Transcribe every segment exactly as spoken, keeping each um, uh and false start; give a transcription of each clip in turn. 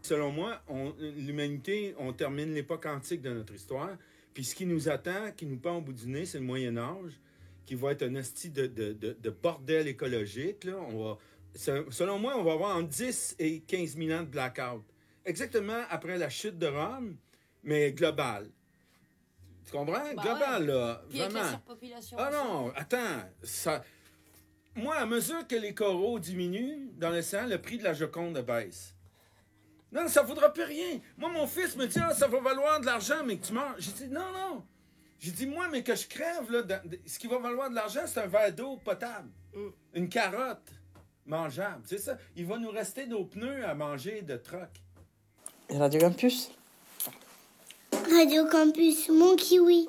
Selon moi, on, l'humanité, on termine l'époque antique de notre histoire. Puis ce qui nous attend, qui nous pend au bout du nez, c'est le Moyen Âge, qui va être un esti de, de, de, de bordel écologique. Là. On va, selon moi, on va avoir entre dix et quinze mille ans de blackout. Exactement après la chute de Rome, mais global. Tu comprends? Bah global, ouais. là. Puis vraiment. avec la surpopulation. Ah aussi. non, attends. Ça... Moi, à mesure que les coraux diminuent dans l'océan, le prix de la Joconde baisse. Non, ça ne vaudra plus rien. Moi, mon fils me dit, ah, ça va valoir de l'argent, mais que tu meurs. J'ai dit, non, non. J'ai dit, moi, mais que je crève, là, dans, ce qui va valoir de l'argent, c'est un verre d'eau potable. Mm. Une carotte mangeable. C'est ça. Il va nous rester nos pneus à manger de troc. Et Radio Campus? Radio Campus, mon kiwi.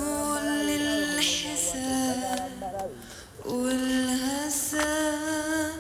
والحساب والهساب